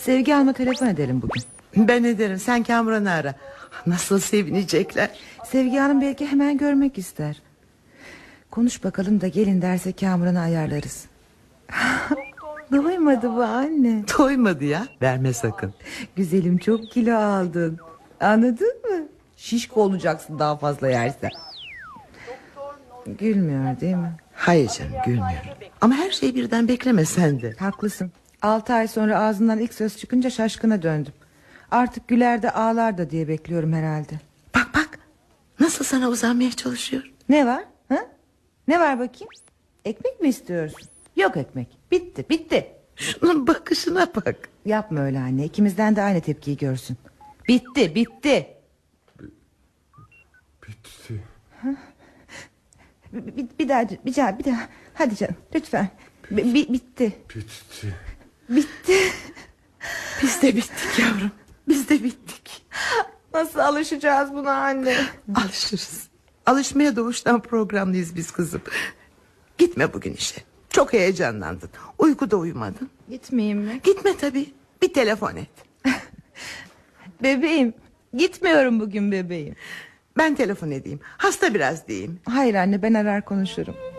Sevgi Hanım'a telefon edelim bugün. Ben ederim, sen Kamuran'ı ara. Nasıl sevinecekler. Sevgi Hanım belki hemen görmek ister. Konuş bakalım da gelin derse Kamuran'ı ayarlarız. Doymadı bu anne. Doymadı ya, verme sakın. Güzelim, çok kilo aldın. Anladın mı? Şişko olacaksın daha fazla yersen. Gülmüyor değil mi? Hayır canım, gülmüyorum. Ama her şeyi birden bekleme sen de. Haklısın. 6 ay sonra ağzından ilk söz çıkınca şaşkına döndüm. Artık güler de ağlar da diye bekliyorum herhalde. Bak bak, nasıl sana uzanmaya çalışıyor. Ne var? Ha? Ne var bakayım? Ekmek mi istiyorsun? Yok ekmek. Bitti bitti. Şunun bakışına bak. Yapma öyle anne. İkimizden de aynı tepkiyi görsün. Bitti bitti. Bitti. Bir daha. Hadi canım lütfen. Bitti. Bitti. Bitti. Biz de bittik yavrum. Biz de bittik. Nasıl alışacağız buna anne? Alışırız. Alışmaya doğuştan programlıyız biz kızım. Gitme bugün işe. Çok heyecanlandın. Uykuda uyumadın. Gitmeyeyim mi? Gitme tabii. Bir telefon et. Bebeğim. Gitmiyorum bugün bebeğim. Ben telefon edeyim. Hasta biraz diyeyim. Hayır anne, ben arar konuşurum.